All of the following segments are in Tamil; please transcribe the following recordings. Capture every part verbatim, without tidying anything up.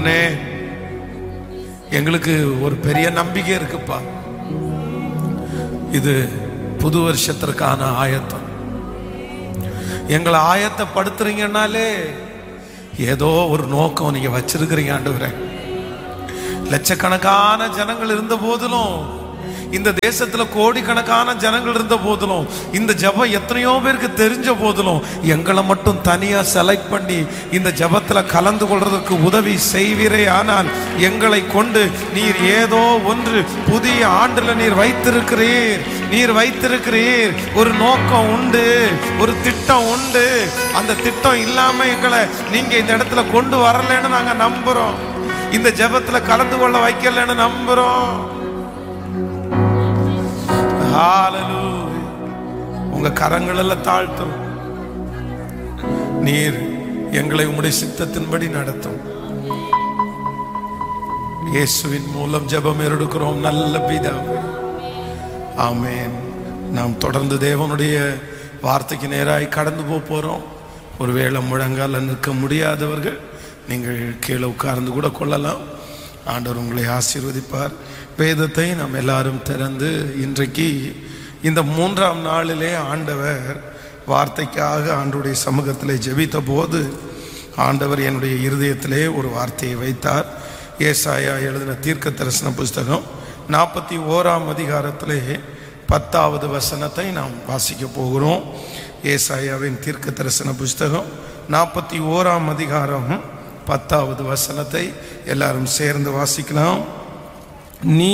எங்களுக்கு ஒரு பெரிய நம்பிக்கை இருக்குப்பா. இது புது வருஷத்திற்கான ஆயத்தம். எங்களை ஆயத்தப்படுத்துறீங்கன்னாலே ஏதோ ஒரு நோக்கம் நீங்க வச்சிருக்கிறீங்க ஆண்டவரே. லட்சக்கணக்கான ஜனங்கள் இருந்த போதிலும், இந்த தேசத்துல கோடிக்கணக்கான ஜனங்கள் இருந்த போதிலும், இந்த ஜபம் எத்தனையோ பேருக்கு தெரிஞ்ச போதிலும், எங்களை மட்டும் தனியா செலக்ட் பண்ணி இந்த ஜபத்துல கலந்து கொள்றதுக்கு உதவி செய்வீரே. ஆனால் எங்களை கொண்டு நீர் ஏதோ ஒன்று புதிய ஆண்டுல நீர் வைத்திருக்கிறீர். நீர் வைத்திருக்கிறீர் ஒரு நோக்கம் உண்டு, ஒரு திட்டம் உண்டு. அந்த திட்டம் இல்லாம எங்களை நீங்க இந்த இடத்துல கொண்டு வரலன்னு நாங்க நம்புறோம். இந்த ஜபத்துல கலந்து கொள்ள வைக்கலன்னு நம்புறோம். உங்க கரங்கள் எல்லாம் தாழ்த்தும். நீர் எங்களை உம்முடைய சித்தத்தின்படி நடத்தும். இயேசுவின் மூலம் ஜெபம் எடுக்கிறோம் நல்ல பிதாவே, ஆமென். நாம் தொடர்ந்து தேவனுடைய வார்த்தைக்கு நேராய் கடந்து போக போறோம். ஒருவேளை முழங்கால நிற்க முடியாதவர்கள் நீங்கள் கீழே உட்கார்ந்து கூட கொள்ளலாம். ஆண்டவர் உங்களை ஆசீர்வதிப்பார். வேதத்தை நாம் எல்லாரும் திறந்து இன்றைக்கு இந்த மூன்றாம் நாளிலே ஆண்டவர் வார்த்தைக்காக ஆண்டவருடைய சமூகத்திலே ஜெபித்த போது ஆண்டவர் என்னுடைய இருதயத்திலே ஒரு வார்த்தையை வைத்தார். ஏசாயா எழுதின தீர்க்க தரிசன புஸ்தகம் நாற்பத்தி ஓராம் அதிகாரத்திலே பத்தாவது வசனத்தை நாம் வாசிக்க போகிறோம். ஏசாயாவின் தீர்க்க தரிசன புஸ்தகம் நாற்பத்தி ஓராம் அதிகாரம் பத்தாவது வசனத்தை எல்லாரும் சேர்ந்து வாசிக்கலாம். நீ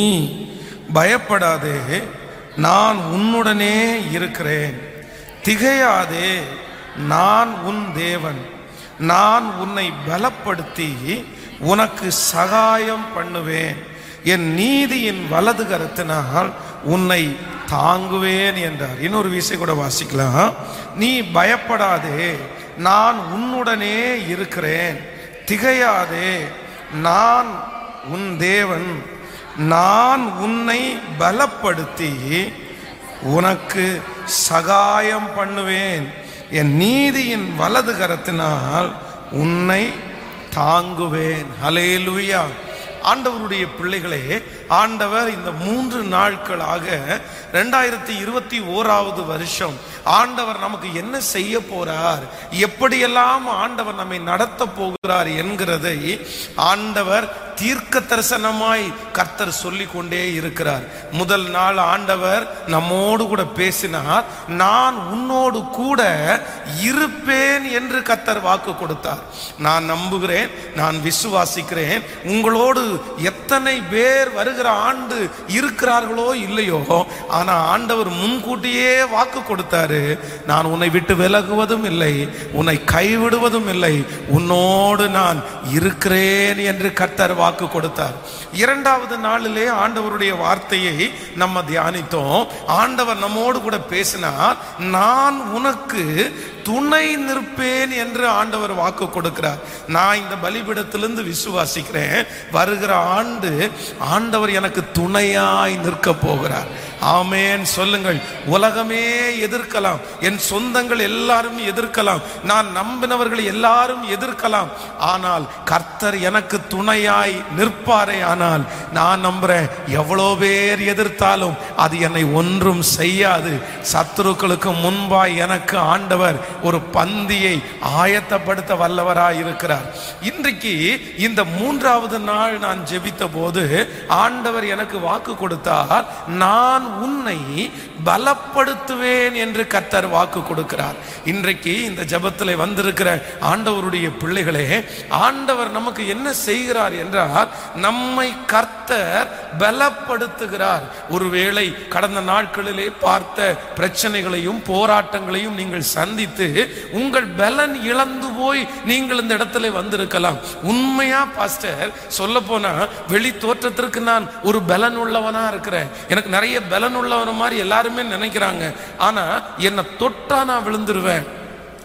பயப்படாதே, நான் உன்னுடனே இருக்கிறேன். திகையாதே, நான் உன் தேவன். நான் உன்னை பலப்படுத்தி உனக்கு சகாயம் பண்ணுவேன். என் நீதியின் வலது கரத்தினால் உன்னை தாங்குவேன் என்றார். இன்னொரு விஷயம் கூட வாசிக்கலாம். நீ பயப்படாதே, நான் உன்னுடனே இருக்கிறேன். திகையாதே, நான் உன் தேவன். நான் உன்னை பலப்படுத்தி உனக்கு சகாயம் பண்ணுவேன். என் நீதியின் வலது கரத்தினால் உன்னை தாங்குவேன். ஹல்லேலூயா. ஆண்டவருடைய பிள்ளைகளே, ஆண்டவர் இந்த மூன்று நாட்களாக ரெண்டாயிரத்தி இருபத்தி ஓராவது வருஷம் ஆண்டவர் நமக்கு என்ன செய்ய போறார், எப்படியெல்லாம் ஆண்டவர் நம்மை நடத்த போகிறார் என்கிறதை ஆண்டவர் தீர்க்க தரிசனமாய் கர்த்தர் சொல்லிக் கொண்டே இருக்கிறார். முதல் நாள் ஆண்டவர் நம்மோடு கூட பேசினார். நான் உன்னோடு கூட இருப்பேன் என்று கர்த்தர் வாக்கு கொடுத்தார். நான் நம்புகிறேன், நான் விசுவாசிக்கிறேன். உங்களோடு எத்தனை பேர் வருகிற ஆண்டு இருக்கிறார்களோ இல்லையோ, ஆனா ஆண்டவர் முன்கூட்டியே வாக்கு கொடுத்தாரு. நான் உன்னை விட்டு விலகுவதும் இல்லை, உன்னை கைவிடுவதும் இல்லை, உன்னோடு நான் இருக்கிறேன் என்று கர்த்தர் வாக்கு கொடுத்தார். இரண்டாவது நாளிலே ஆண்டவருடைய வார்த்தையை நம்ம தியானித்தோம். ஆண்டவர் நம்மோடு கூட பேசினார். நான் உனக்கு துணை நிற்பேன் என்று ஆண்டவர் வாக்கு கொடுக்கிறார். நான் இந்த பலிபீடத்திலிருந்து விசுவாசிக்கிறேன், வருகிற ஆண்டு ஆண்டவர் எனக்கு துணையாய் நிற்க போகிறார். ஆமென் சொல்லுங்கள். உலகமே எதிர்க்கலாம், என் சொந்தங்கள் எல்லாரும் எதிர்க்கலாம், நான் நம்பினவர்கள் எல்லாரும் எதிர்க்கலாம், ஆனால் கர்த்தர் எனக்கு துணையாய் நிற்பாரே. ஆனால் நான் நம்புறேன், எவ்வளோ பேர் எதிர்த்தாலும் அது என்னை ஒன்றும் செய்யாது. சத்துருக்களுக்கு முன்பாய் எனக்கு ஆண்டவர் ஒரு பந்தியை ஆயத்தப்படுத்த வல்லவராய் இருக்கிறார். இன்றைக்கு இந்த மூன்றாவது நாள் நான் ஜெபித்த போது ஆண்டவர் எனக்கு வாக்கு கொடுத்தார். நான் உன்னை பலப்படுத்துவேன் என்று கர்த்தர் வாக்கு கொடுக்கிறார். இன்றைக்கு இந்த ஜெபத்திலே வந்திருக்கிற ஆண்டவருடைய பிள்ளைகளே, ஆண்டவர் நமக்கு என்ன செய்கிறார் என்றால், நம்மை கர்த்தர் பலப்படுத்துகிறார். ஒருவேளை கடந்த நாட்களிலே பார்த்த பிரச்சனைகளையும் போராட்டங்களையும் நீங்கள் சந்தித்து உங்கள் பலன் இழந்து போய் நீங்கள் இந்த இடத்துல வந்திருக்கலாம். உண்மையா பாஸ்டர் சொல்ல போனா, வெளி தோற்றத்திற்கு நான் ஒரு பலன் உள்ளவனா இருக்கிறேன், எனக்கு நிறைய பலன் உள்ளவன மாதிரி எல்லாருமே நினைக்கிறாங்க. ஆனா என்னை தொட்டா நான் விழுந்துருவேன்,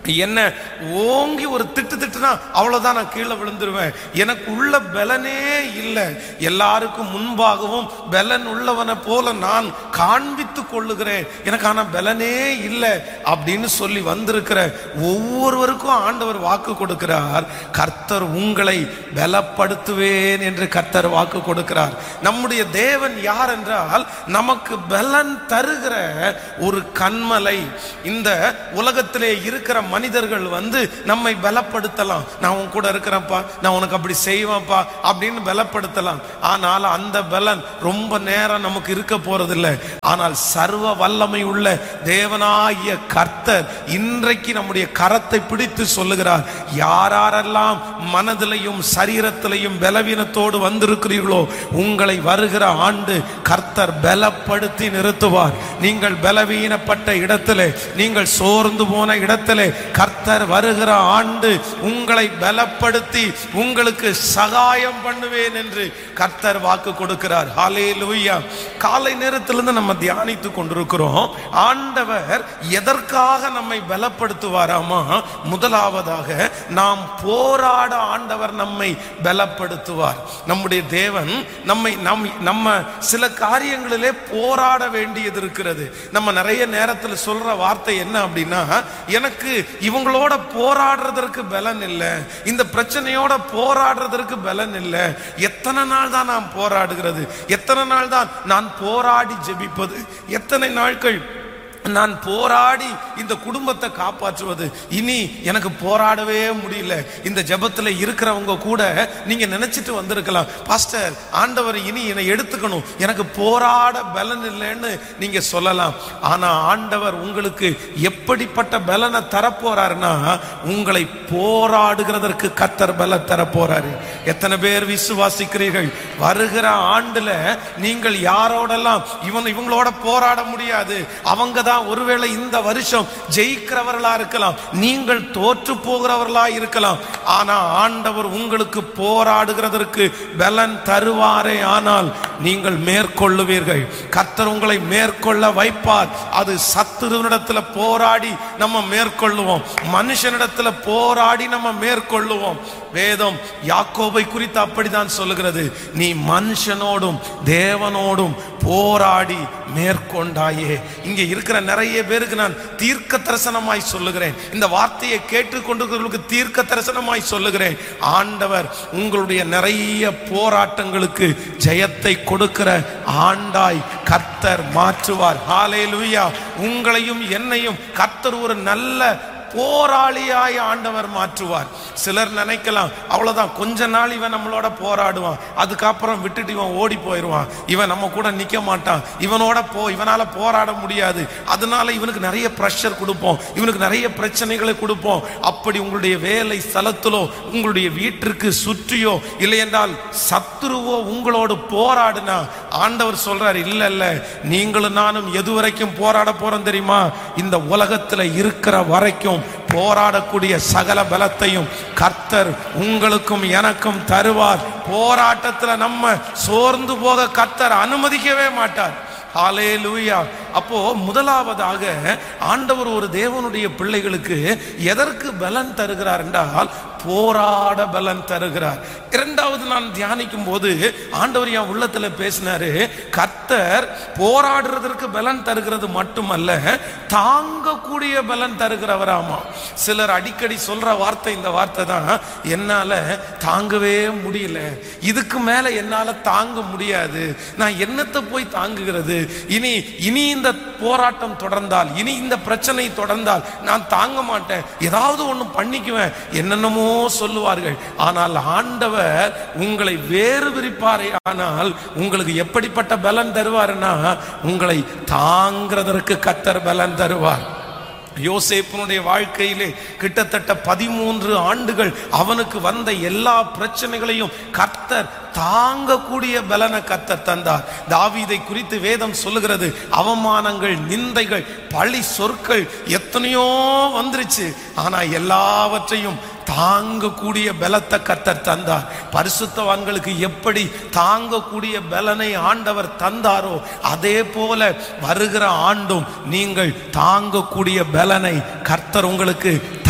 என்ன ஓங்கி ஒரு திட்டு திட்டுனா அவ்வளவுதான், நான் கீழே விழுந்துருவேன். எனக்கு உள்ள பலனே இல்லை. எல்லாருக்கும் முன்பாகவும் பலன் உள்ளவனை போல நான் காண்பித்து கொள்ளுகிறேன், எனக்கு ஆனா பலனே இல்லை அப்படின்னு சொல்லி வந்திருக்கிற ஒவ்வொருவருக்கும் ஆண்டவர் வாக்கு கொடுக்கிறார். கர்த்தர் உங்களை பலப்படுத்துவேன் என்று கர்த்தர் வாக்கு கொடுக்கிறார். நம்முடைய தேவன் யார் என்றால் நமக்கு பலன் தருகிற ஒரு கண்மலை. இந்த உலகத்திலே இருக்கிற மனிதர்கள் வந்து நம்மை பலப்படுத்தலாம். நான் உன் கூட இருக்கிறேன்ப்பா, நான் உனக்கு அப்படி செய்வேன்ப்பா அப்படின்னு பலப்படுத்தலாம். ஆனால் அந்த பலன் ரொம்ப நேரம் நமக்கு இருக்க போறதில்லை. ஆனால் சர்வ வல்லமை உள்ள தேவனாகிய கர்த்தர் இன்றைக்கு நம்முடைய கரத்தை பிடித்து சொல்லுகிறார், யாரெல்லாம் மனதிலையும் சரீரத்திலையும் பலவீனத்தோடு வந்திருக்கிறீர்களோ உங்களை வருகிற ஆண்டு கர்த்தர் பலப்படுத்தி நிறுத்துவார். நீங்கள் பலவீனப்பட்ட இடத்திலே, நீங்கள் சோர்ந்து போன இடத்திலே கர்த்தர் வருகிற ஆண்டு உங்களை பலப்படுத்தி உங்களுக்கு சகாயம் பண்ணுவேன் என்று கர்த்தர் வாக்கு கொடுக்கிறார். ஹல்லேலூயா. காலை நேரத்திலிருந்து நம்ம தியானித்து கொண்டிருக்கிறோம், ஆண்டவர் எதற்காக நம்மை பலப்படுத்துவாராமா? முதலாவதாக நாம் போராட ஆண்டவர் நம்மை பலப்படுத்துவார். நம்முடைய தேவன் நம்மை நம் நம்ம சில காரியங்களிலே போராட வேண்டியது இருக்கிறது. நம்ம நிறைய நேரத்தில் சொல்ற வார்த்தை என்ன அப்படின்னா, எனக்கு இவங்களோட போராடுறதற்கு பலன் இல்லை, இந்த பிரச்சனையோட போராடுறதற்கு பலன் இல்லை. எத்தனை நாள் தான் நான் போராடுகிறது? எத்தனை நாள் தான் நான் போராடி ஜெபிப்பது? எத்தனை நாட்கள் நான் போராடி இந்த குடும்பத்தை காப்பாற்றுவது? இனி எனக்கு போராடவே முடியல. இந்த ஜெபத்தில் இருக்கிறவங்க கூட நீங்க நினைச்சிட்டு வந்திருக்கலாம், பாஸ்டர் ஆண்டவர் இனி என்னை எடுத்துக்கணும், எனக்கு போராட பலன் இல்லைன்னு நீங்க சொல்லலாம். ஆனா ஆண்டவர் உங்களுக்கு எப்படிப்பட்ட பலனை தரப்போறாருன்னா, உங்களை போராடுகிறதற்கு கர்த்தர் பலன் தரப்போறாரு. எத்தனை பேர் விசுவாசிக்கிறீர்கள்? வருகிற ஆண்டுல நீங்கள் யாரோடெல்லாம் இவன் இவங்களோட போராட முடியாது, அவங்க ஒருவேளை இந்த வருஷம் ஜெயிக்கிறவர்களா இருக்கலாம், நீங்கள் தோற்று போகிறவர்களா இருக்கலாம். ஆனா ஆண்டவர் உங்களுக்கு போராடுகிறதற்கு பலன் தருவாரே, ஆனால் நீங்கள் மேற்கொள்ளுவீர்கள். கர்த்தர் உங்களை மேற்கொள்ள வைப்பார். அது சத்துருவினிடத்துல போராடி நம்ம மேற்கொள்ளுவோம், மனுஷனிடத்துல போராடி நம்ம மேற்கொள்ளுவோம். வேதம் யாக்கோபை குறித்து அப்படிதான் சொல்லுகிறது, நீ மனுஷனோடும் தேவனோடும் போராடி மேற்கொண்டாயே. இங்கே இருக்கிற நிறைய பேருக்கு நான் தீர்க்க தரிசனமாய் சொல்லுகிறேன், இந்த வார்த்தையை கேட்டுக்கொண்டிருக்கிறவர்களுக்கு தீர்க்க தரிசனமாய் சொல்லுகிறேன், ஆண்டவர் உங்களுடைய நிறைய போராட்டங்களுக்கு ஜெயத்தை கொடுக்கிற ஆண்டாய் கர்த்தர் மாற்றுவார். ஹல்லேலூயா. உங்களையும் என்னையும் கர்த்தர் ஒரு நல்ல போராளியாய் ஆண்டவர் மாற்றுவார். சிலர் நினைக்கலாம், அவ்வளவுதான் கொஞ்ச நாள் இவன் நம்மளோட போராடுவான், அதுக்கப்புறம் விட்டுட்டு இவன் ஓடி போயிடுவான், இவன் நம்ம கூட நிக்க மாட்டான், இவனோட போ இவனால போராட முடியாது, அதனால இவனுக்கு நிறைய பிரஷர் கொடுப்போம், இவனுக்கு நிறைய பிரச்சனைகளை கொடுப்போம். அப்படி உங்களுடைய வேலை ஸ்தலத்திலோ உங்களுடைய வீட்டிற்கு சுற்றியோ இல்லை என்றால் சத்துருவோ உங்களோடு போராடுனா, ஆண்டவர் சொல்றாரு, இல்ல இல்ல நீங்களும் நானும் எது வரைக்கும் போராட போறோம் தெரியுமா? இந்த உலகத்துல இருக்கிற வரைக்கும் போராடக்கூடிய சகல பலத்தையும் கர்த்தர் உங்களுக்கும் எனக்கும் தருவார். போராட்டத்துல நம்ம சோர்ந்து போக கர்த்தர் அனுமதிக்கவே மாட்டார். ஹல்லேலூயா. அப்போ முதலாவதாக ஆண்டவர் ஒரு தேவனுடைய பிள்ளைகளுக்கு எதற்கு பலன் தருகிறார் என்றால் போராட பலன் தருகிறார். இரண்டாவது நான் தியானிக்கும் போது ஆண்டவர் என் உள்ளத்துல பேசினாரு, கர்த்தர் போராடுறதற்கு பலன் தருகிறது மட்டுமல்ல, தாங்கக்கூடிய பலன் தருகிறவராமா. சிலர் அடிக்கடி சொல்ற வார்த்தை இந்த வார்த்தை தான், என்னால தாங்கவே முடியல, இதுக்கு மேல என்னால தாங்க முடியாது, நான் என்னத்தை போய் தாங்குகிறது, இனி இனி இந்த போராட்டம் தொடர்ந்தால், இனி இந்த பிரச்சனை தொடர்ந்தால் நான் தாங்க மாட்டேன், ஏதாவது ஒண்ணு பண்ணிக்குவேன், என்னென்னமோ சொல்லுவார்கள். ஆனால் ஆண்டவர் உங்களை வேறு விரிப்பாரே, ஆனால் உங்களுக்கு எப்படிப்பட்ட பலன் தருவார்னா, உங்களை தாங்கிறதற்கு கர்த்தர் பலன் தருவார். யோசேப்பினுடைய வாழ்க்கையிலே கிட்டத்தட்ட பதிமூன்று ஆண்டுகள் அவனுக்கு வந்த எல்லா பிரச்சனைகளையும் கர்த்தர் தாங்கக்கூடிய பலனை கர்த்தர் தந்தார். தாவீதை குறித்து வேதம் சொல்லுகிறது, அவமானங்கள், நிந்தைகள், பழி சொற்கள் எத்தனையோ வந்துருச்சு, ஆனா எல்லாவற்றையும் தாங்கக்கூடிய பலத்தை கர்த்தர் தந்தார். பரிசுத்தவான்களுக்கு எப்படி தாங்கக்கூடிய பலனை ஆண்டவர் தந்தாரோ, அதே போல வருகிற ஆண்டும் நீங்கள் தாங்கக்கூடிய பலனை கர்த்தர் உங்களுக்கு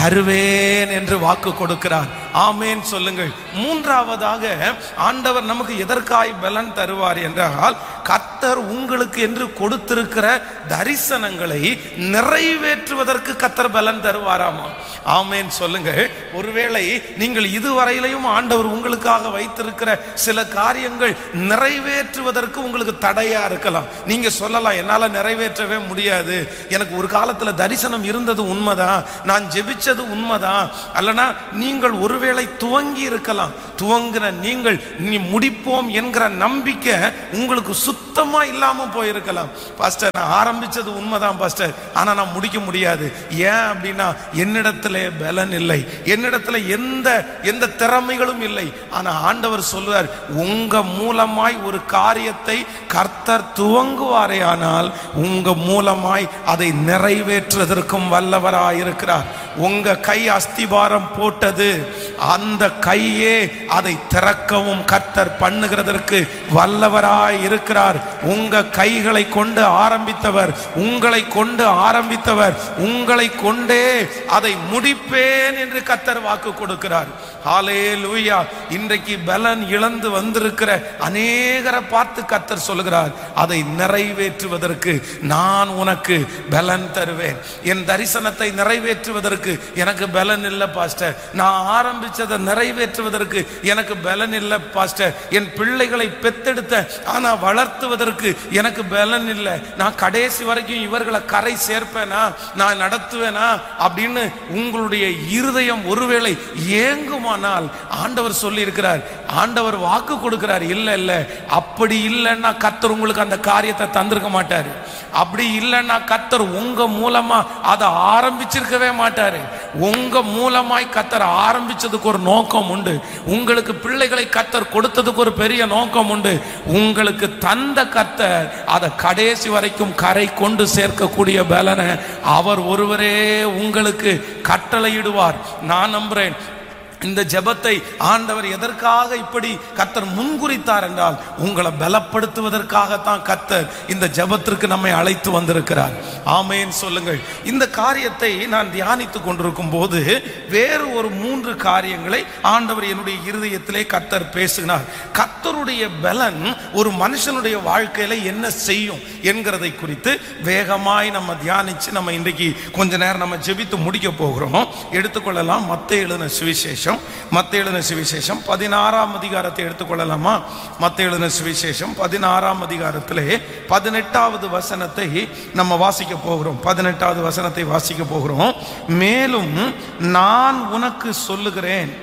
தருவேன் என்று வாக்கு கொடுக்கிறார். ஆமேன் சொல்லுங்கள். மூன்றாவதாக ஆண்டவர் நமக்கு எதற்காய் பலன் தருவார் என்றால், கர்த்தர் உங்களுக்கு என்று கொடுத்திருக்கிற தரிசனங்களை நிறைவேற்றுவதற்கு கர்த்தர் பலன் தருவாராமா. ஆமேன் சொல்லுங்கள். ஒருவேளை நீங்கள் இதுவரையிலையும் ஆண்டவர் உங்களுக்காக வைத்திருக்கிற சில காரியங்கள் நிறைவேற்றுவதற்கு உங்களுக்கு தடையா இருக்கலாம். நீங்க சொல்லலாம், என்னால நிறைவேற்றவே முடியாது, எனக்கு ஒரு காலத்துல தரிசனம் இருந்தது உண்மைதான், நான் ஜெபிச்சது உண்மைதான். அல்லனா நீங்கள் ஒருவேளை துவங்கி இருக்கலாம். துவங்கின நீங்கள் நீ முடிப்போம் என்கிற நம்பிக்கை உங்களுக்கு சுத்தமா இல்லாம போயிருக்கலாம். பாஸ்டர், நான் ஆரம்பிச்சது உண்மைதான் பாஸ்டர், ஆனா நான் முடிக்க முடியாது. ஏன் அப்படின்னா என்னிடத்துல பலன் இல்லை, என்னிடத்துல எந்த எந்த திறமைகளும் இல்லை. ஆனா ஆண்டவர் சொல்றார், உங்க மூலமாய் ஒரு காரியத்தை கர்த்தர் துவங்குவாரே ஆனால் உங்க மூலமாய் அதை நிறைவேற்றுவதற்கும் வல்லவராய் இருக்கிறார். உங்க கை அஸ்திபாரம் போட்டது, அந்த கையே அதை திறக்கவும் கர்த்தர் பண்ணுகிறதற்கு வல்லவராய் இருக்கிறார். உங்க கைகளை கொண்டு ஆரம்பித்தவர், உங்களை கொண்டு ஆரம்பித்தவர் உங்களை கொண்டே அதை முடிப்பேன் என்று கர்த்தர் வாக்கு கொடுக்கிறார். ஹல்லேலூயா. இன்றைக்கு பலன் இழந்து வந்திருக்கிற அநேகரை பார்த்து கர்த்தர் சொல்கிறார், அதை நிறைவேற்றுவதற்கு நான் உனக்கு பலன் தருவேன். என் தரிசனத்தை நிறைவேற்றுவதற்கு எனக்கு பலன் இல்லை பாஸ்டர், நான் ஆரம்பிச்சதை நிறைவேற்றுவதற்கு எனக்கு பலன் இல்லை பாஸ்டர், என் பிள்ளைகளை பெத்தெடுத்த ஆனா வளர்த்துவதற்கு எனக்கு பலன் இல்லை, நான் கடைசி வரைக்கும் இவர்களை கரை சேர்ப்பேனா, நான் நடத்துவேனா அப்படின்னு உங்களுடைய இருதயம் ஒருவேளை ஏங்குமானால் ஆண்டவர் சொல்லி இருக்கிறார், ஆண்டவர் வாக்கு கொடுக்கிறார், இல்ல இல்ல அப்படி இல்லைன்னா கர்த்தர் உங்களுக்கு அந்த காரியத்தை தந்திருக்க மாட்டாரு. அப்படி இல்லைன்னா கர்த்தர் உங்க மூலமா அதை ஆரம்பிச்சிருக்கவே மாட்டாரு. உங்க மூலமாய் கர்த்தர் ஆரம்பிச்சதுக்கு ஒரு நோக்கம் உண்டு. உங்களுக்கு பிள்ளைகளை கர்த்தர் கொடுத்ததுக்கு ஒரு பெரிய நோக்கம் உண்டு. உங்களுக்கு தந்த கர்த்தர் அதை கடைசி வரைக்கும் கரை கொண்டு சேர்க்கக்கூடிய பலனை அவர் ஒருவரே உங்களுக்கு கட்டளையிடுவார். நான் நம்புறேன் இந்த ஜெபத்தை ஆண்டவர் எதற்காக இப்படி கர்த்தர் முன்குறித்தார் என்றால், உங்களை பலப்படுத்துவதற்காகத்தான் கர்த்தர் இந்த ஜெபத்திற்கு நம்மை அழைத்து வந்திருக்கிறார். ஆமென் சொல்லுங்கள். இந்த காரியத்தை நான் தியானித்துக் கொண்டிருக்கும் போது வேறு ஒரு மூன்று காரியங்களை ஆண்டவர் என்னுடைய இருதயத்திலே கர்த்தர் பேசினார். கர்த்தருடைய பலன் ஒரு மனுஷனுடைய வாழ்க்கையில என்ன செய்யும் என்கிறதை குறித்து வேகமாய் நம்ம தியானிச்சு நம்ம இன்றைக்கு கொஞ்ச நேரம் நம்ம ஜெபித்து முடிக்க போகிறோம். எடுத்துக்கொள்ளலாம் மத்தேயு எழுதின சுவிசேஷம். மத்தேயு எழுதின சுவிசேஷம் பதினாறாம் அதிகாரத்தை எடுத்துக்கொள்ளலாமா? மத்தேயு எழுதின சுவிசேஷம் பதினாறாம் அதிகாரத்திலே பதினெட்டாவது வசனத்தை நம்ம வாசிக்க போகிறோம். பதினெட்டாவது வசனத்தை வாசிக்க போகிறோம். மேலும் நான் உனக்கு சொல்லுகிறேன்,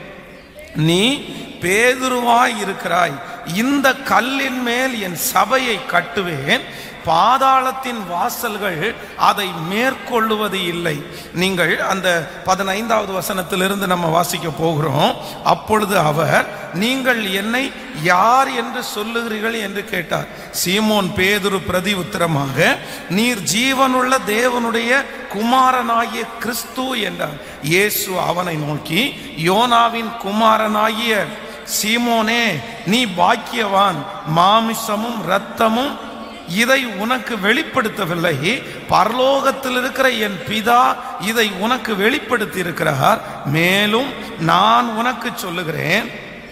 நீ பேதுருவாய் இருக்கிறாய், இந்த கல்லின் மேல் என் சபையை கட்டுவேன், பாதாளத்தின் வாசல்கள் அதை மேற்கொள்ளுவது இல்லை. நீங்கள் அந்த பதினைந்தாவது வசனத்திலிருந்து நம்ம வாசிக்க போகிறோம். அப்பொழுது அவர், நீங்கள் என்னை யார் என்று சொல்லுகிறீர்கள் என்று கேட்டார். சீமோன் பேதுரு பிரதி உத்தரமாக, நீர் ஜீவனுள்ள தேவனுடைய குமாரனாகிய கிறிஸ்து என்றார். இயேசு அவனை நோக்கி, யோனாவின் குமாரனாகிய சீமோனே, நீ பாக்கியவான், மாமிசமும் இரத்தமும் இதை உனக்கு வெளிப்படுத்தவில்லை, பரலோகத்தில் இருக்கிற என் பிதா இதை உனக்கு வெளிப்படுத்தி இருக்கிறார். மேலும் நான் உனக்கு சொல்லுகிறேன்,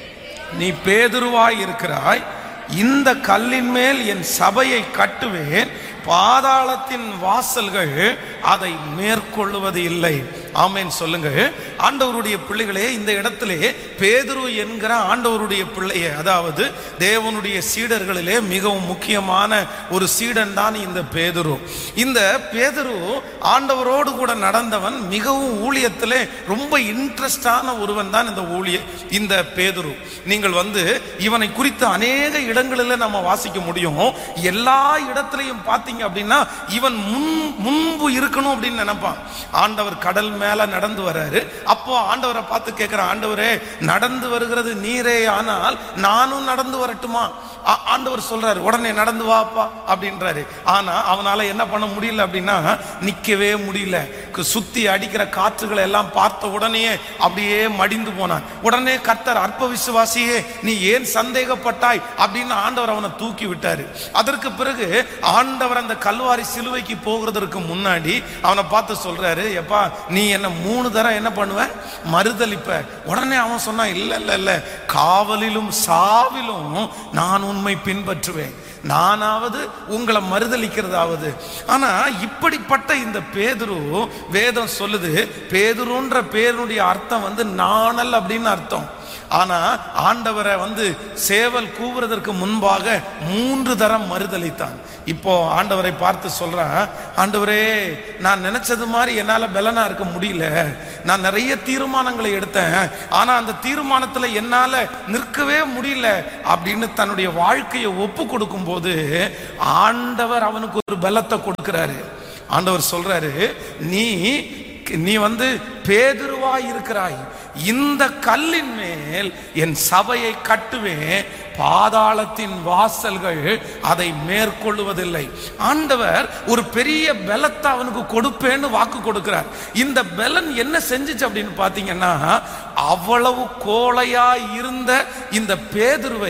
நீ பேதுருவாய் இருக்கிறாய், இந்த கல்லின் மேல் என் சபையை கட்டுவேன், பாதாளத்தின் வாசல்கள் அதை மேற்கொள்ளுவது இல்லை. ஆமென் சொல்லுங்க. ஆண்டவருடைய பிள்ளைகளே, இந்த இடத்திலே பேதுரு என்கிற ஆண்டவருடைய பிள்ளையே, அதாவது தேவனுடைய சீடர்களிலே மிகவும் முக்கியமான ஒரு சீடன் தான் இந்த பேதுரு. இந்த பேதுரு ஆண்டவரோடு கூட நடந்தவன், மிகவும் ஊழியத்திலே ரொம்ப இன்ட்ரெஸ்டான ஒருவன் தான் இந்த ஊழிய இந்த பேதுரு. நீங்கள் வந்து இவனை குறித்து அநேக இடங்களில் நம்ம வாசிக்க முடியும். எல்லா இடத்திலையும் பார்த்தீங்க அப்படின்னா இவன் முன் முன்பு இருக்கணும் அப்படின்னு நினைப்பான். ஆண்டவர் கடல் மேல நடந்து வர்றாரு. அப்போ ஆண்டவரை பார்த்து கேட்கிற, ஆண்டவரே நடந்து வருகிறது நீரே, ஆனால் நானும் நடந்து வரட்டுமா? ஆண்டவர் சொல்றாரு, உடனே நடந்து வாப்பா அப்படின்றாரு. ஆனா அவனால என்ன பண்ண முடியல அப்படின்னா, நிக்கவே முடியல. சுத்தி அடிக்கிற காற்றுகளை எல்லாம் பார்த்த உடனே அப்படியே மடிந்து போனான். உடனே கர்த்தர், அற்ப விசுவாசியே நீ ஏன் சந்தேகப்பட்டாய் அப்படின்னு ஆண்டவர் அவனை தூக்கி விட்டாரு. அதற்கு பிறகு ஆண்டவர் அந்த கல்வாரி சிலுவைக்கு போகிறதற்கு முன்னாடி அவனை பார்த்து சொல்றாரு, எப்பா நீ என்ன மூணு தரம் என்ன பண்ணுவ, மறுதலிப்ப. உடனே அவன் சொன்னான், இல்ல இல்ல இல்ல, காவலிலும் சாவிலும் நான் உண்மை பின்பற்றுவேன், நானாவது உங்களை மறுதலிக்கிறதாவது. ஆனா இப்படிப்பட்ட இந்த பேதுரு, வேதம் சொல்லுது பேதுருன்ற பேருடைய அர்த்தம் வந்து நாணல் அப்படின்னு அர்த்தம். ஆனா ஆண்டவரை வந்து சேவல் கூவுறதற்கு முன்பாக மூன்று தரம் மறுதலித்தான். இப்போ ஆண்டவரை பார்த்து சொல்றான், ஆண்டவரே நான் நினைச்சது மாதிரி என்னால பலனா இருக்க முடியல, நான் நிறைய தீர்மானங்களை எடுத்தேன், ஆனா அந்த தீர்மானத்துல என்னால நிற்கவே முடியல அப்படின்னு தன்னுடைய வாழ்க்கையை ஒப்பு கொடுக்கும் போது ஆண்டவர் அவனுக்கு ஒரு பலத்தை கொடுக்கிறாரு. ஆண்டவர் சொல்றாரு, நீ நீ வந்து பேதுருவாய் இருக்கிறாய், இந்த கல்லின் மேல் என் சபையை கட்டுவேன், பாதாளத்தின் வாசல்கள் அதை மேற்கொள்ளுவதில்லை. ஆண்டவர் ஒரு பெரிய பலத்தை அவனுக்கு கொடுப்பேன்னு வாக்கு கொடுக்கிறார். இந்த பலன் என்ன செஞ்சுச்சு அப்படின்னு பாத்தீங்கன்னா, அவ்வளவு கோழையாய் இருந்த இந்த பேதுருவை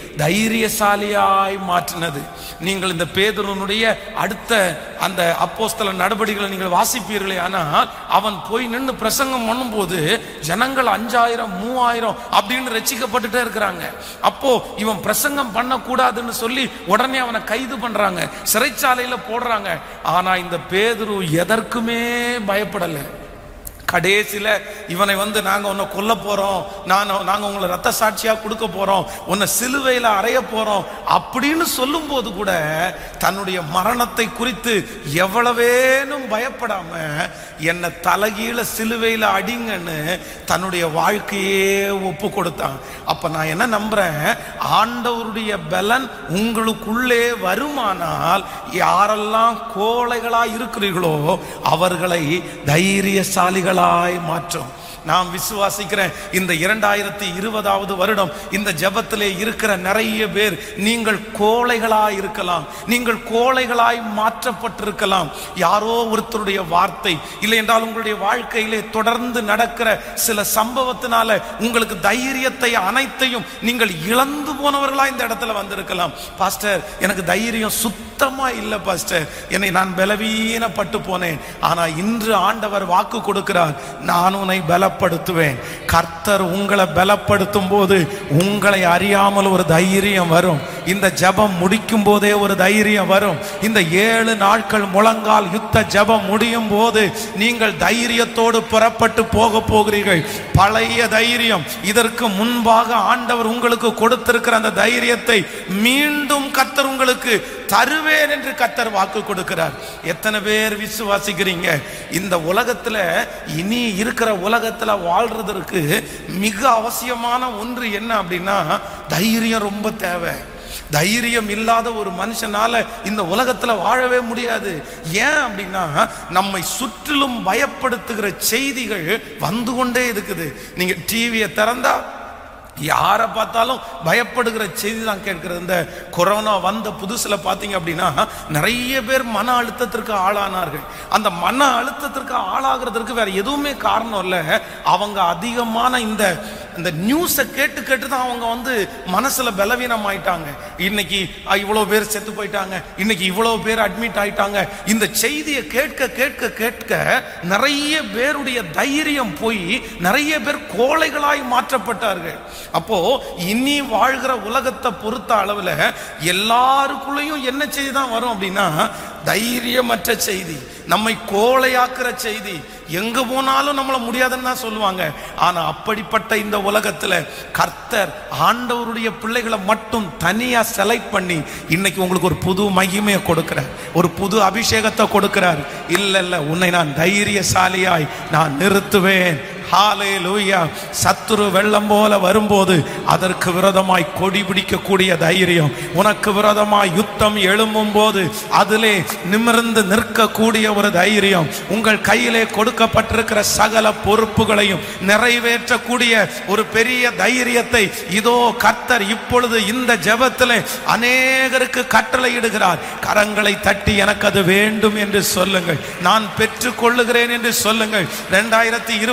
தைரியசாலியாய் மாற்றினது. நீங்கள் இந்த பேதுருனுடைய அடுத்த அந்த அப்போஸ்தல நடவடிக்கைகளை நீங்கள் வாசிப்பீர்களே, ஆனால் அவன் போய் நின்று பிரசங்கம் பண்ணும் போது ஜனங்கள் அஞ்சாயிரம் மூவாயிரம் அப்படின்னு ரட்சிக்கப்பட்டுட்டே இருக்கிறாங்க. அப்போ இவன் பிரசங்கம் பண்ண கூடாதுன்னு சொல்லி உடனே அவனை கைது பண்றாங்க, சிறைச்சாலையில போடுறாங்க. ஆனா இந்த பேதுரு எதற்குமே பயப்படல. கடைசியில இவனை வந்து நாங்க உன்னை கொல்ல போறோம், நான் நாங்க உங்களை ரத்த சாட்சியா கொடுக்க போறோம், உன்னை சிலுவையில அறைய போறோம் அப்படின்னு சொல்லும் போது கூட தன்னுடைய மரணத்தை குறித்து எவ்வளவேனும் பயப்படாம என்னை தலகீழ சிலுவையில அடிங்கன்னு தன்னுடைய வாழ்க்கையே ஒப்பு கொடுத்தான். அப்ப நான் என்ன நம்புறேன், ஆண்டவருடைய பலன் உங்களுக்குள்ளே வருமானால் யாரெல்லாம் கோழைகளா இருக்கிறீர்களோ அவர்களை தைரியசாலிகளா மாற்றும். நான் விசுவாசிக்கிறேன், இந்த இரண்டாயிரத்தி இருபதாவது வருடம் இந்த ஜெபத்திலே இருக்கிற நிறைய பேர் நீங்கள் கோழைகளாய் இருக்கலாம், நீங்கள் கோழைகளாய் மாற்றப்பட்டிருக்கலாம். யாரோ ஒருத்தருடைய வார்த்தை இல்லை என்றால் உங்களுடைய வாழ்க்கையிலே தொடர்ந்து நடக்கிற சில சம்பவத்தினால உங்களுக்கு தைரியத்தை அனைத்தையும் நீங்கள் இழந்து போனவர்களா இந்த இடத்துல வந்திருக்கலாம். பாஸ்டர் எனக்கு தைரியம் சுத்தமா இல்லை பாஸ்டர், என்னை நான் பலவீனப்பட்டு போனேன். ஆனா இன்று ஆண்டவர் வாக்கு கொடுக்கிறார், நான் உன்னை பல பலப்படுத்துவேன். கர்த்தர் உங்களை பலப்படுத்தும் போது உங்களை அறியாமல் ஒரு தைரியம் வரும். இந்த ஜெபம் முடிக்கும் போதே ஒரு தைரியம் வரும். இந்த ஏழு நாட்கள் முழங்கால் யுத்த ஜெபம் முடியும் போது நீங்கள் தைரியத்தோடு புறப்பட்டு போக போகிறீர்கள். பழைய தைரியம், இதற்கு முன்பாக ஆண்டவர் உங்களுக்கு கொடுத்திருக்கிற அந்த தைரியத்தை மீண்டும் கர்த்தர் உங்களுக்கு தருவேன் என்று கர்த்தர் வாக்கு கொடுக்கிறார். எத்தனை பேர் விசுவாசிக்கிறீங்க? இந்த உலகத்துல இனி இருக்கிற உலகத்துல வாழ்றதற்கு மிக அவசியமான ஒன்று என்ன அப்படின்னா தைரியம் ரொம்ப தேவை. தைரியம் இல்லாத ஒரு மனுஷனால இந்த உலகத்துல வாழவே முடியாது. ஏன் அப்படின்னா நம்மை சுற்றிலும் பயப்படுத்துகிற செய்திகள் வந்து கொண்டே இருக்குது. நீங்க டிவியை திறந்தா யாரை பார்த்தாலும் பயப்படுகிற செய்தி தான் கேட்கிறது. இந்த கொரோனா வந்த புதுசுல பாத்தீங்க அப்படின்னா நிறைய பேர் மன அழுத்தத்திற்கு ஆளானார்கள். அந்த மன அழுத்தத்திற்கு ஆளாகிறதுக்கு வேற எதுவுமே காரணம் இல்லை, அவங்க அதிகமான இந்த இந்த நியூஸை கேட்டு கேட்டு தான் அவங்க வந்து மனசுல பலவீனம் ஆயிட்டாங்க. இன்னைக்கு இவ்வளவு பேர் செத்து போயிட்டாங்க, இன்னைக்கு இவ்வளவு பேர் அட்மிட் ஆயிட்டாங்க. இந்த செய்தியை கேட்க கேட்க கேட்க நிறைய பேருடைய தைரியம் போய் நிறைய பேர் கோழைகளாய் மாற்றப்பட்டார்கள். அப்போ இனி வாழ்கிற உலகத்தை பொறுத்த அளவுல எல்லாருக்குள்ளேயும் என்ன செய்தி தான் வரும் அப்படின்னா தைரியமற்ற செய்தி, நம்மை கோழையாக்குற செய்தி. எங்க போனாலும் நம்மள முடியாதுன்னு தான் சொல்லுவாங்க. ஆனா அப்படிப்பட்ட இந்த உலகத்துல கர்த்தர் ஆண்டவருடைய பிள்ளைகளை மட்டும் தனியா செலக்ட் பண்ணி இன்னைக்கு உங்களுக்கு ஒரு புது மகிமையை கொடுக்கிறார், ஒரு புது அபிஷேகத்தை கொடுக்கிறார். இல்ல இல்ல, உன்னை நான் தைரியசாலியாய் நான் நிறுத்துவேன். ஹல்லேலூயா. சத்துரு வெள்ளம் போல வரும்போது அதற்கு விரோதமாய் கொடி பிடிக்கக்கூடிய தைரியம், உனக்கு விரோதமாய் யுத்தம் எழும்பும் போது அதிலே நிமிர்ந்து நிற்கக்கூடிய ஒரு தைரியம், உங்கள் கையிலே கொடுக்கப்பட்டிருக்கிற சகல பொறுப்புகளையும் நிறைவேற்றக்கூடிய ஒரு பெரிய தைரியத்தை இதோ கர்த்தர் இப்பொழுது இந்த ஜெபத்திலே அநேகருக்கு கட்டளையிடுகிறார். கரங்களை தட்டி எனக்கு அது வேண்டும் என்று சொல்லுங்கள், நான் பெற்றுக் கொள்ளுகிறேன் என்று சொல்லுங்கள். இரண்டாயிரத்தி இருபத்தி ஓராம்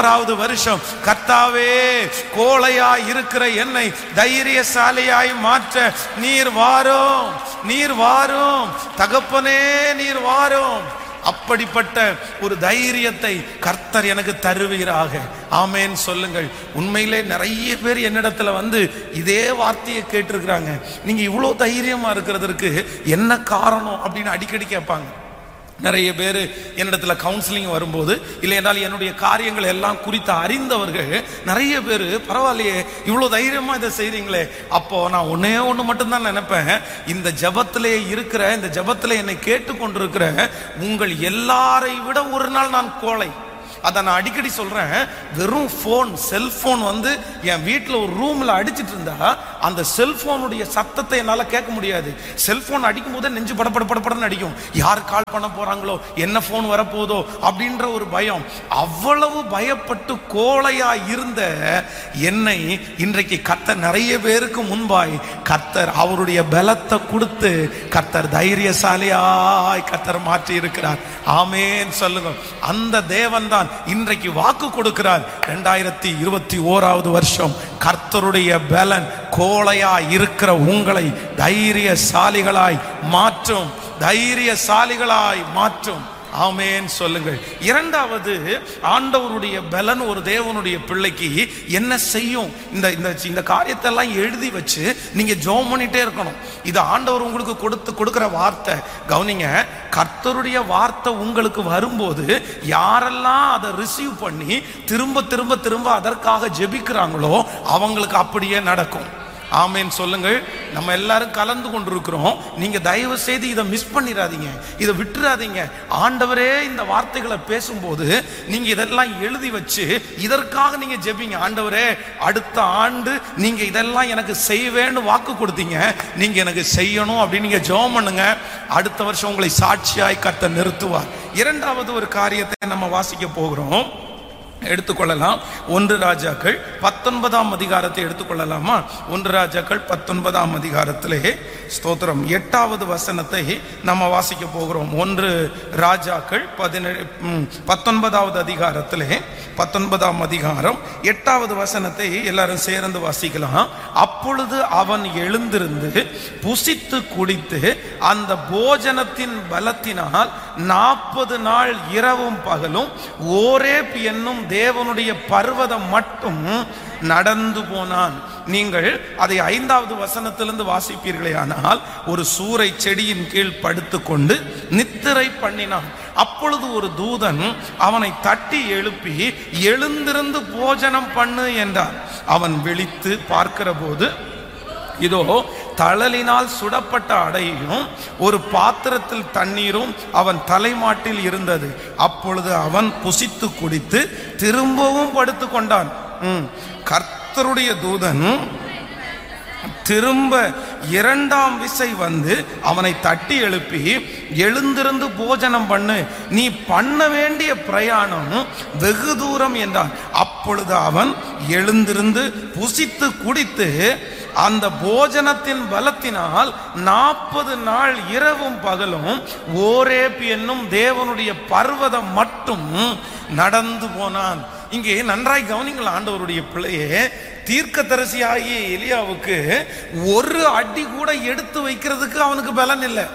ஓராவது வருஷம் கர்த்தாவே, கோழையா இருக்கிற என்னை தைரியசாலியாய் மாற்ற நீர் வாரும், நீர் வாரும் தகப்பனே, நீர் வாரும். அப்படிப்பட்ட ஒரு தைரியத்தை கர்த்தர் எனக்கு தருவீராக. ஆமேன் சொல்லுங்கள். உண்மையிலே நிறைய பேர் என்னிடத்துல வந்து இதே வார்த்தையை கேட்டிருக்கிறாங்க. நீங்க இவ்வளவு தைரியமா இருக்கிறதுக்கு என்ன காரணம் அப்படின்னு அடிக்கடி கேட்பாங்க. நிறைய பேர் என்னிடத்துல கவுன்சிலிங் வரும்போது, இல்லை என்றால் என்னுடைய காரியங்கள் எல்லாம் குறித்து அறிந்தவர்கள் நிறைய பேர், பரவாயில்லையே இவ்வளோ தைரியமா இதை செய்றீங்களே. அப்போ நான் ஒன்னே ஒன்று மட்டும்தான் நினைப்பேன், இந்த ஜபத்திலே இருக்கிற, இந்த ஜபத்திலே என்னை கேட்டுக்கொண்டிருக்கிற உங்கள் எல்லாரை விட ஒரு நாள் நான் கோழை. அதை நான் அடிக்கடி சொல்றேன். வெறும் போன், செல்போன் வந்து என் வீட்டில் ஒரு ரூம்ல அடிச்சிட்டு இருந்தா அந்த செல்போனுடைய சத்தத்தை என்னால் கேட்க முடியாது. செல்போன் அடிக்கும் போதே நெஞ்சு படப்பட படப்படன்னு அடிக்கும். யார் கால் பண்ண போறாங்களோ, என்ன போன் வரப்போதோ அப்படின்ற ஒரு பயம். அவ்வளவு பயப்பட்டு கோழையா இருந்த என்னை இன்றைக்கு கர்த்தர் நிறைய பேருக்கு முன்பாய் கர்த்தர் அவருடைய பலத்தை கொடுத்து கர்த்தர் தைரியசாலியாய் கர்த்தர் மாற்றி இருக்கிறார். ஆமேன் சொல்லுங்க. அந்த தேவன் தான் இன்றைக்கு வாக்கு கொடுக்கிறார். இரண்டாயிரத்தி இருபத்தி ஓராவது வருஷம் கர்த்தருடைய பலன் கோழையா இருக்கிற உங்களை தைரியசாலிகளாய் மாற்றும், தைரியசாலிகளாய் மாற்றும். ஆமேன் சொல்லுங்கள். இரண்டாவது, ஆண்டவருடைய பலன் ஒரு தேவனுடைய பிள்ளைக்கு என்ன செய்யும்? இந்த இந்த காரியத்தை எல்லாம் எழுதி வச்சு நீங்க ஜெபம் பண்ணிட்டே இருக்கணும். இது ஆண்டவர் உங்களுக்கு கொடுத்து கொடுக்கிற வார்த்தை. கவனிங்க, கர்த்தருடைய வார்த்தை உங்களுக்கு வரும்போது யாரெல்லாம் அதை ரிசீவ் பண்ணி திரும்ப திரும்ப திரும்ப அதற்காக ஜெபிக்கிறாங்களோ அவங்களுக்கு அப்படியே நடக்கும். ஆமேன் சொல்லுங்கள். நம்ம எல்லாரும் கலந்து கொண்டிருக்கிறோம். நீங்க தயவு செய்து இதை மிஸ் பண்ணிடாதீங்க, இதை விட்டுறாதீங்க. ஆண்டவரே இந்த வார்த்தைகளை பேசும்போது நீங்க இதெல்லாம் எழுதி வச்சு இதற்காக நீங்க ஜெபிங்க. ஆண்டவரே, அடுத்த ஆண்டு நீங்க இதெல்லாம் எனக்கு செய்வேன்னு வாக்கு கொடுத்தீங்க, நீங்க எனக்கு செய்யணும் அப்படின்னு நீங்க ஜெபம் பண்ணுங்க. அடுத்த வருஷம் உங்களை சாட்சியாய் கர்த்தர் நிறுத்துவார். இரண்டாவது ஒரு காரியத்தை நம்ம வாசிக்க போகிறோம். எடுத்துக்கொள்ளலாம். ஒன்று ராஜாக்கள் பத்தொன்பதாம் அதிகாரத்தை எடுத்துக்கொள்ளலாமா? ஒன்று ராஜாக்கள் பத்தொன்பதாம் அதிகாரத்திலே ஸ்தோத்திரம் எட்டாவது வசனத்தை நம்ம வாசிக்க போகிறோம். ஒன்று ராஜாக்கள் பதினேழு பத்தொன்பதாவது அதிகாரத்திலே பத்தொன்பதாம் அதிகாரம் எட்டாவது வசனத்தை எல்லாரும் சேர்ந்து வாசிக்கலாம். அப்பொழுது அவன் எழுந்திருந்து புசித்து குடித்து அந்த போஜனத்தின் பலத்தினால் நாற்பது நாள் இரவும் பகலும் ஓரேப் என்னும் தேவனுடைய பர்வதம் மட்டும் நடந்து போனான். நீங்கள் அதை ஐந்தாவது வசனத்திலிருந்து வாசிப்பீர்களே ஆனால், ஒரு சூரை செடியின் கீழ் படுத்துக்கொண்டு நித்திரை பண்ணினான். அப்பொழுது ஒரு தூதன் அவனை தட்டி எழுப்பி எழுந்திருந்து போஜனம் பண்ணு என்றான். அவன் விழித்து பார்க்கிற போது இதோ தழலினால் சுடப்பட்ட அடையும் ஒரு பாத்திரத்தில் தண்ணீரும் அவன் தலைமாட்டில் இருந்தது. அப்பொழுது அவன் புசித்து குடித்து திரும்பவும் படுத்து கொண்டான். கர்த்தருடைய தூதன் திரும்ப இரண்டாம் விசை வந்து அவனை தட்டி எழுப்பி எழுந்திருந்து போஜனம் பண்ணு, நீ பண்ண வேண்டிய பிரயாணம் வெகு தூரம் என்றான். அப்பொழுது அவன் எழுந்திருந்து புசித்து குடித்து அந்த போஜனத்தின் பலத்தினால் நாற்பது நாள் இரவும் பகலும் ஓரேப் என்னும் தேவனுடைய பர்வதம் மட்டும் நடந்து போனான். இங்கே நன்றாய் கவனிங்கள். ஆண்டவருடைய பிள்ளையே, தீர்க்கதரிசியாகிய எலியாவுக்கு ஒரு அடி கூட எடுத்து வைக்கிறதுக்கு அவனுக்கு பலன் இல்லை.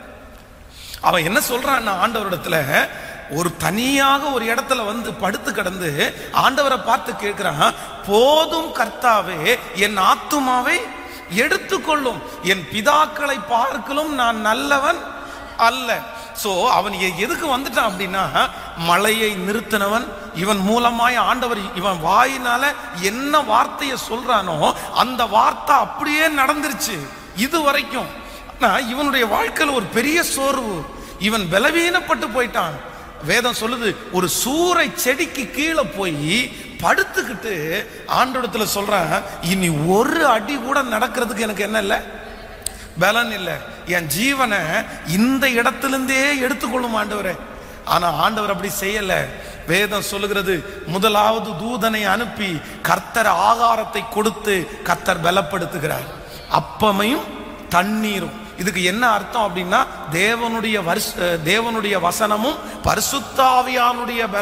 அவன் என்ன சொல்றான் ஆண்டவரிடத்துல, ஒரு தனியாக ஒரு இடத்துல வந்து படுத்து கிடந்து ஆண்டவரை பார்த்து கேட்கிறான், போதும் கர்த்தாவே, என் ஆத்துமாவை எடுத்துக்கொள்ளும், என் பிதாக்களை பார்க்கலும் நான் நல்லவன் அல்ல. சோ அவன் எதுக்கு வந்துட்டான் அப்படின்னா, மழையை நிறுத்தினவன் இவன் மூலமாய் ஆண்டவர் இவன் வாயினால என்ன வார்த்தையை சொல்றானோ அந்த வார்த்தை அப்படியே நடந்துருச்சு இது வரைக்கும். இவனுடைய வாழ்க்கையில் ஒரு பெரிய சோர்வு, இவன் பலவீனப்பட்டு போயிட்டான். வேதம் சொல்லுது, ஒரு சூறை செடிக்கு கீழே போய் படுத்துக்கிட்டு ஆண்டவரிடத்துல சொல்றான், இனி ஒரு அடி கூட நடக்கிறதுக்கு எனக்கு என்ன இல்லை, பலன் இல்லை, என் ஜீவனை இந்த இடத்திலிருந்தே எடுத்துக்கொள்ளும் ஆண்டவரே. ஆனா ஆண்டவர் அப்படி செய்யல. வேதம் சொல்லுகிறது, முதலாவது தூதனை அனுப்பி கர்த்தர் ஆகாரத்தை கொடுத்து கர்த்தர் பலப்படுத்துகிறார். அப்பமையும் தண்ணீரும். இதுக்கு என்ன அர்த்தம் அப்படின்னா, தேவனுடைய வருஷ தேவனுடைய வசனமும் பரிசுத்த ஆவியானுடைய பலனும்.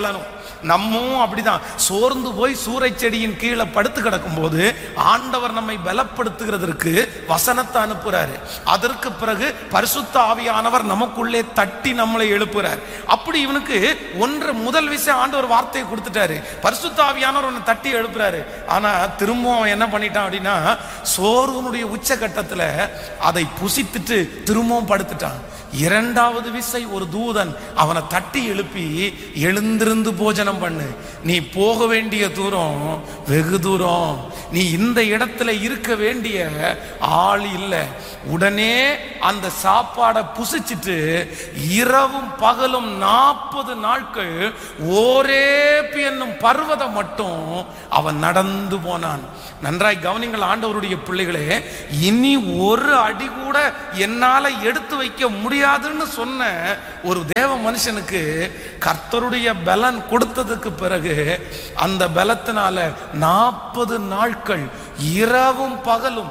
நம்மவும் அப்படிதான் சோர்ந்து போய் சூறை செடியின் கீழே படுத்து கிடக்கும் போது ஆண்டவர் நம்மை பலப்படுத்துகிறதற்கு வசனத்தை அனுப்புறாரு. அதற்கு பிறகு பரிசுத்த ஆவியானவர் நமக்குள்ளே தட்டி நம்மளை எழுப்புறார். அப்படி இவனுக்கு ஒன்று முதல் விஷயம் ஆண்டவர் வார்த்தையை கொடுத்துட்டாரு, பரிசுத்த ஆவியானவர் உன்னை தட்டி எழுப்புறாரு. ஆனா திரும்பவும் அவன் என்ன பண்ணிட்டான் அப்படின்னா, சோர்வனுடைய உச்சகட்டத்துல அதை புசித்துட்டு திரும்பவும் படுத்துட்டான். இரண்டாவது விசை ஒரு தூதன் அவனை தட்டி எழுப்பி, எழுந்திருந்து போஜனம் பண்ணு, நீ போக வேண்டிய தூரம் வெகு தூரம், நீ இந்த இடத்துல இருக்க வேண்டிய ஆள் இல்லை. உடனே அந்த சாப்பாடை புசிச்சிட்டு இரவும் பகலும் நாற்பது நாட்கள் ஓரேப் என்னும் பர்வதம் மட்டும் அவன் நடந்து போனான். நன்றாய் கவனிங்கள் ஆண்டவருடைய பிள்ளைகளே, இனி ஒரு அடி கூட என்னால எடுத்து வைக்க முடியாதுன்னு சொன்ன ஒரு தேவ மனுஷனுக்கு கர்த்தருடைய பலன் கொடுத்ததுக்கு பிறகு அந்த பலத்தினால நாற்பது நாட்கள் இரவும் பகலும்